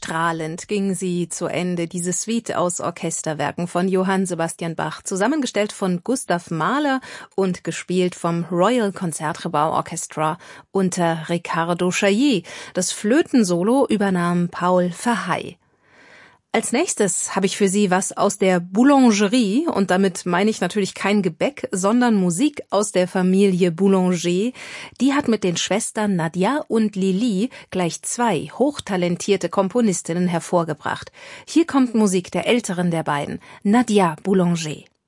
strahlend ging sie zu Ende, diese Suite aus Orchesterwerken von Johann Sebastian Bach, zusammengestellt von Gustav Mahler und gespielt vom Royal Concertgebouw Orchestra unter Ricardo Chailly. Das Flötensolo übernahm Paul Verhey. Als nächstes habe ich für Sie was aus der Boulangerie, und damit meine ich natürlich kein Gebäck, sondern Musik aus der Familie Boulanger. Die hat mit den Schwestern Nadia und Lili gleich 2 hochtalentierte Komponistinnen hervorgebracht. Hier kommt Musik der älteren der beiden, Nadia Boulanger.